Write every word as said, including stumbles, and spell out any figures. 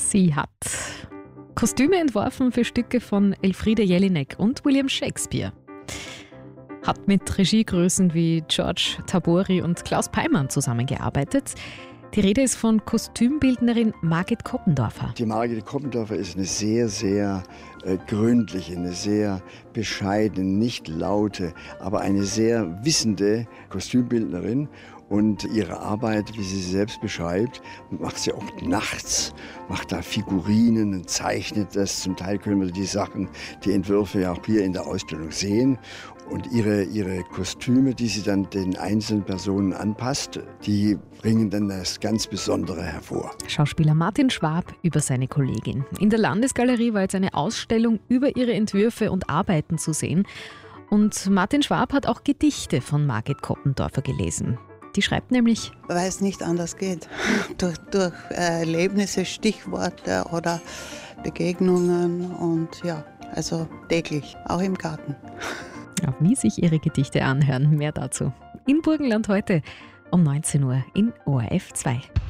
Sie hat Kostüme entworfen für Stücke von Elfriede Jelinek und William Shakespeare. Hat mit Regiegrößen wie George Tabori und Klaus Peimann zusammengearbeitet. Die Rede ist von Kostümbildnerin Margit Koppendorfer. Die Margit Koppendorfer ist eine sehr, sehr äh, gründliche, eine sehr bescheidene, nicht laute, aber eine sehr wissende Kostümbildnerin. Und ihre Arbeit, wie sie sie selbst beschreibt, macht sie auch nachts, macht da Figurinen und zeichnet das. Zum Teil können wir die Sachen, die Entwürfe ja auch hier in der Ausstellung sehen. Und ihre, ihre Kostüme, die sie dann den einzelnen Personen anpasst, die bringen dann das ganz Besondere hervor. Schauspieler Martin Schwab über seine Kollegin. In der Landesgalerie war jetzt eine Ausstellung über ihre Entwürfe und Arbeiten zu sehen. Und Martin Schwab hat auch Gedichte von Margit Koppendorfer gelesen. Die schreibt nämlich: Weil es nicht anders geht. durch durch äh, Erlebnisse, Stichworte oder Begegnungen und ja, also täglich, auch im Garten. Ja, wie sich ihre Gedichte anhören, mehr dazu in Burgenland heute um neunzehn Uhr in O R F zwei.